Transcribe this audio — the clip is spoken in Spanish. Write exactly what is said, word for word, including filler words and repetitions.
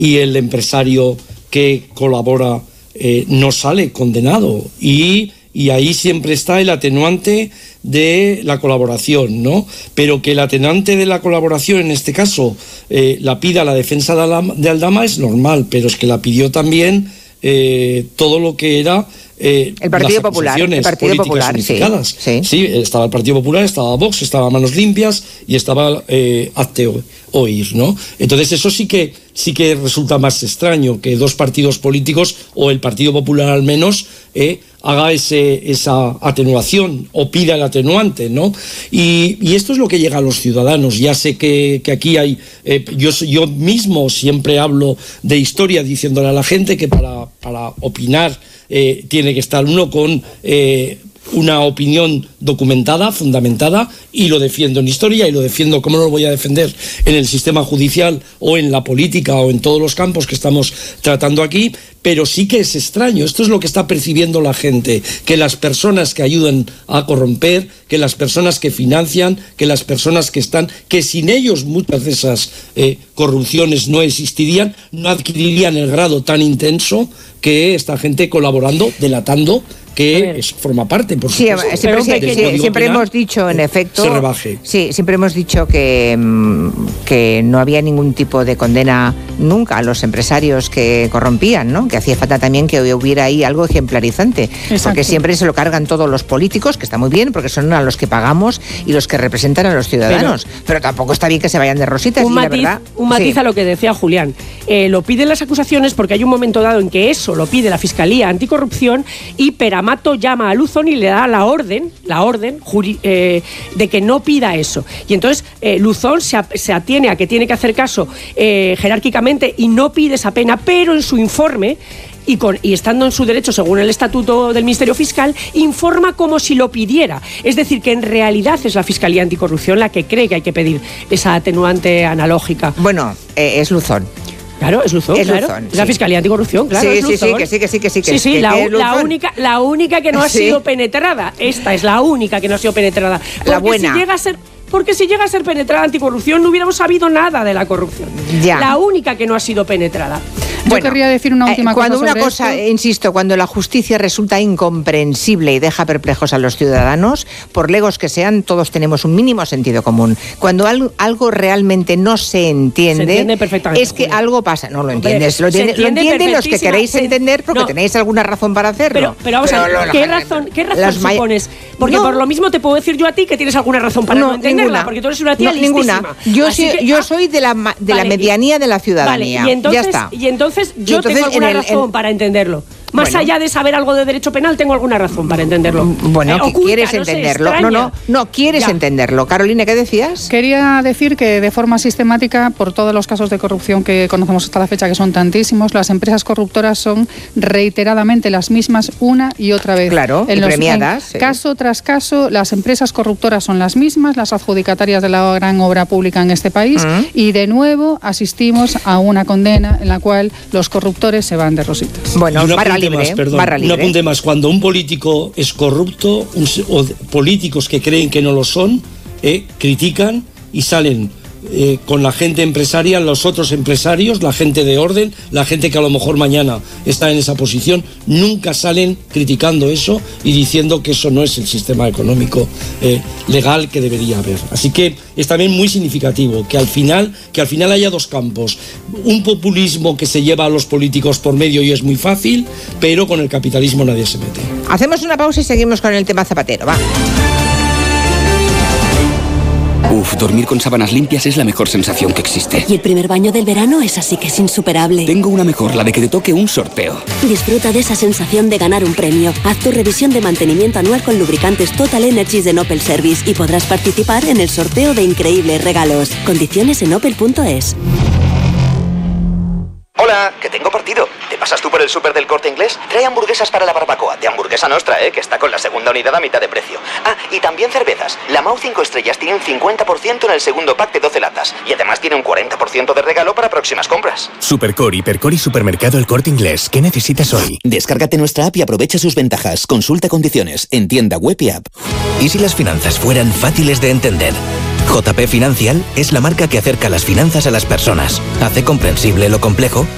y el empresario que colabora eh, no sale condenado. Y, y ahí siempre está el atenuante de la colaboración, ¿no? Pero que el atenuante de la colaboración, en este caso, eh, la pida la defensa de Aldama, de Aldama es normal, pero es que la pidió también eh, todo lo que era Eh, el Partido Popular, el Partido Popular, sí, sí. Sí, estaba el Partido Popular, estaba Vox, estaba Manos Limpias y estaba eh, Hazte Oír, ¿no? Entonces eso sí que sí que resulta más extraño, que dos partidos políticos, o el Partido Popular al menos, eh, haga ese, esa atenuación o pida el atenuante, ¿no? Y, y esto es lo que llega a los ciudadanos. Ya sé que, que aquí hay, eh, yo, yo mismo siempre hablo de historia diciéndole a la gente que para, para opinar Eh, tiene que estar uno con eh, una opinión documentada, fundamentada, y lo defiendo en historia y lo defiendo, como no lo voy a defender en el sistema judicial o en la política o en todos los campos que estamos tratando aquí. Pero sí que es extraño, esto es lo que está percibiendo la gente, que las personas que ayudan a corromper, que las personas que financian, que las personas que están, que sin ellos muchas de esas eh, corrupciones no existirían, no adquirirían el grado tan intenso que esta gente colaborando, delatando, que es, forma parte, por sí, supuesto. Siempre, siempre, siempre, siempre hemos dicho, en efecto, se rebaje. Sí, siempre hemos dicho que, que no había ningún tipo de condena nunca a los empresarios que corrompían, ¿no? Que hacía falta también que hubiera ahí algo ejemplarizante. Exacto. Porque siempre se lo cargan todos los políticos, que está muy bien, porque son a los que pagamos y los que representan a los ciudadanos. Pero, pero tampoco está bien que se vayan de rositas. Un y matiz, la verdad, un matiz sí. a lo que decía Julián. Eh, lo piden las acusaciones porque hay un momento dado en que eso lo pide la Fiscalía Anticorrupción y Peramato llama a Luzón y le da la orden, la orden juri, eh, de que no pida eso. Y entonces eh, Luzón se, se atiene a que tiene que hacer caso eh, jerárquicamente y no pide esa pena, pero en su informe Y, con, y estando en su derecho, según el estatuto del Ministerio Fiscal, informa como si lo pidiera. Es decir, que en realidad es la Fiscalía Anticorrupción la que cree que hay que pedir esa atenuante analógica. Bueno, eh, es Luzón. Claro, es Luzón, es claro. Luzón, es la sí. Fiscalía Anticorrupción, claro. Sí, es sí, Luzón. sí, que sí, que sí, que sí. Que sí, sí, que, la, que la, única, la única que no ha sí. sido penetrada. Esta es la única que no ha sido penetrada. Porque la buena. Si llega a ser... Porque si llega a ser penetrada anticorrupción, no hubiéramos sabido nada de la corrupción. Ya. La única que no ha sido penetrada. Yo bueno, querría decir una última eh, cuando cosa. Cuando una cosa, esto. insisto, cuando la justicia resulta incomprensible y deja perplejos a los ciudadanos, por legos que sean, todos tenemos un mínimo sentido común. Cuando algo, algo realmente no se entiende, se entiende perfectamente, es que Julia. algo pasa. No lo Hombre, entiendes. Lo, entiende, lo entienden los que queréis se, entender porque no. tenéis alguna razón para hacerlo. Pero, pero vamos pero a ver, lo, ¿qué, lo, razón, ¿qué razón supones? Porque no. por lo mismo te puedo decir yo a ti que tienes alguna razón para no, no entenderla, ninguna. porque tú eres una tía no, listísima. Ninguna. Yo, soy, que, yo ah, soy de la, de vale, la medianía de la ciudadanía. Vale, y entonces, ya está. Y entonces yo y entonces, tengo alguna el, razón el, para entenderlo. Más bueno. allá de saber algo de derecho penal, tengo alguna razón para entenderlo. Bueno, eh, oculta, quieres no entenderlo. Sé, no, no, no, quieres ya. entenderlo. Carolina, ¿qué decías? Quería decir que de forma sistemática, por todos los casos de corrupción que conocemos hasta la fecha, que son tantísimos, las empresas corruptoras son reiteradamente las mismas una y otra vez. Claro, en y los, premiadas. En sí. Caso tras caso, las empresas corruptoras son las mismas, las adjudicatarias de la gran obra pública en este país, uh-huh. y de nuevo asistimos a una condena en la cual los corruptores se van de rositas. Bueno, barra libre, más, perdón, barra libre. Un apunte más, cuando un político es corrupto, un, o políticos que creen que no lo son, eh, critican y salen eh, con la gente empresaria, los otros empresarios, la gente de orden, la gente que a lo mejor mañana está en esa posición, nunca salen criticando eso y diciendo que eso no es el sistema económico eh, legal que debería haber. Así que es también muy significativo que al final, que al final haya dos campos, un populismo que se lleva a los políticos por medio y es muy fácil, pero con el capitalismo nadie se mete. Hacemos una pausa y seguimos con el tema Zapatero, va. Uf, dormir con sábanas limpias es la mejor sensación que existe. Y el primer baño del verano es así que es insuperable. Tengo una mejor, la de que te toque un sorteo. Disfruta de esa sensación de ganar un premio. Haz tu revisión de mantenimiento anual con lubricantes Total Energies de Opel Service y podrás participar en el sorteo de increíbles regalos. Condiciones en opel punto es. Hola, que tengo partido. ¿Te pasas tú por el súper del Corte Inglés? Trae hamburguesas para la barbacoa, de Hamburguesa Nostra, ¿eh? Que está con la segunda unidad a mitad de precio. Ah, y también cervezas. La Mau cinco estrellas tiene un cincuenta por ciento en el segundo pack de doce latas. Y además tiene un cuarenta por ciento de regalo para próximas compras. Supercore, Hipercore y Supermercado El Corte Inglés. ¿Qué necesitas hoy? Descárgate nuestra app y aprovecha sus ventajas. Consulta condiciones en tienda web y app. ¿Y si las finanzas fueran fáciles de entender? J P Financial es la marca que acerca las finanzas a las personas. Hace comprensible lo complejo